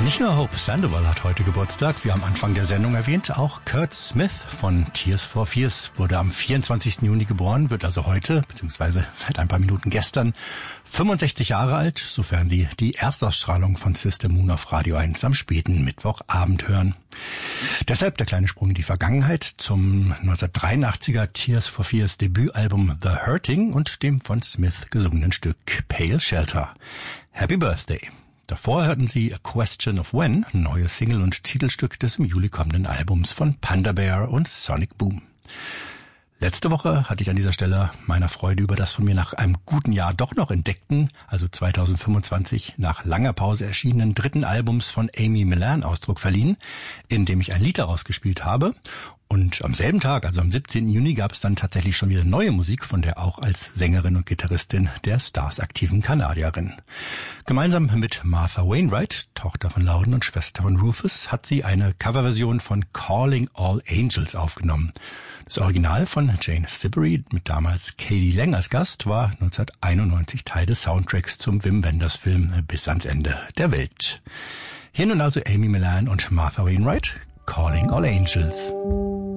Nicht nur Hope Sandoval hat heute Geburtstag, wie am Anfang der Sendung erwähnt, auch Kurt Smith von Tears for Fears wurde am 24. Juni geboren, wird also heute, beziehungsweise seit ein paar Minuten gestern, 65 Jahre alt, sofern Sie die Erstausstrahlung von Sister Moon auf Radio 1 am späten Mittwochabend hören. Deshalb der kleine Sprung in die Vergangenheit zum 1983er Tears for Fears Debütalbum The Hurting und dem von Smith gesungenen Stück Pale Shelter. Happy Birthday! Davor hörten Sie A Question of When, neues Single und Titelstück des im Juli kommenden Albums von Panda Bear und Sonic Boom. Letzte Woche hatte ich an dieser Stelle meiner Freude über das von mir nach einem guten Jahr doch noch entdeckten, also 2025 nach langer Pause erschienenen dritten Albums von Amy Millan Ausdruck verliehen, in dem ich ein Lied daraus gespielt habe. Und am selben Tag, also am 17. Juni, gab es dann tatsächlich schon wieder neue Musik von der auch als Sängerin und Gitarristin der Stars aktiven Kanadierin. Gemeinsam mit Martha Wainwright, Tochter von Loudon und Schwester von Rufus, hat sie eine Coverversion von Calling All Angels aufgenommen. Das Original von Jane Siberry mit damals Katie Lang als Gast war 1991 Teil des Soundtracks zum Wim Wenders Film Bis ans Ende der Welt. Hier nun also Amy Millan und Martha Wainwright, Calling All Angels.